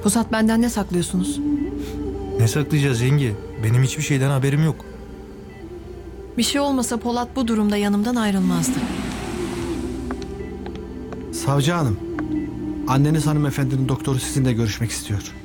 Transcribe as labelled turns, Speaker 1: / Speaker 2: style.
Speaker 1: Pusat, benden ne saklıyorsunuz?
Speaker 2: Ne saklayacağız yenge? Benim hiçbir şeyden haberim yok.
Speaker 1: Bir şey olmasa Polat bu durumda yanımdan ayrılmazdı.
Speaker 3: Savcı hanım, anneniz hanımefendinin doktoru sizinle görüşmek istiyor.